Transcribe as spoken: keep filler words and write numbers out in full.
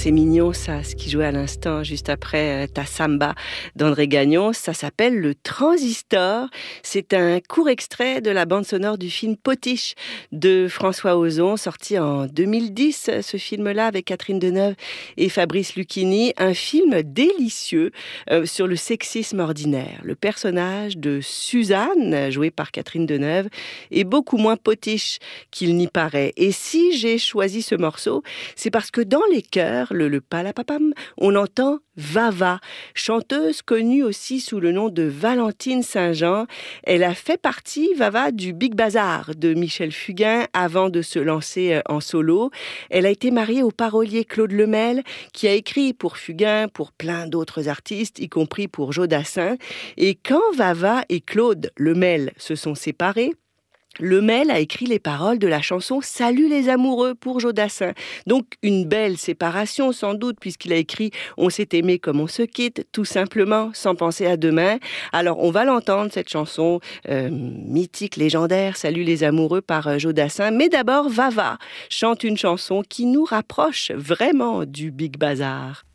C'est mignon ça, ce qui jouait à l'instant, juste après euh, ta samba d'André Gagnon. Ça s'appelle Le Transistor. C'est un court extrait de la bande sonore du film Potiche de François Ozon, sorti en deux mille dix, ce film-là, avec Catherine Deneuve et Fabrice Lucchini. Un film délicieux euh, sur le sexisme ordinaire. Le personnage de Suzanne, joué par Catherine Deneuve, est beaucoup moins potiche qu'il n'y paraît. Et si j'ai choisi ce morceau, c'est parce que dans les chœurs, le, le palapapam, on entend Vava, chanteuse connue aussi sous le nom de Valentine Saint-Jean. Elle a fait partie, Vava, du Big Bazar de Michel Fugain avant de se lancer en solo. Elle a été mariée au parolier Claude Lemel, qui a écrit pour Fugain, pour plein d'autres artistes, y compris pour Jodassin. Et quand Vava et Claude Lemel se sont séparés, Lemel a écrit les paroles de la chanson « Salut les amoureux » pour Jodassin. Donc une belle séparation sans doute, puisqu'il a écrit « On s'est aimé comme on se quitte, tout simplement, sans penser à demain ». Alors on va l'entendre, cette chanson euh, mythique, légendaire « Salut les amoureux » par euh, Jodassin. Mais d'abord, Vava chante une chanson qui nous rapproche vraiment du Big Bazar.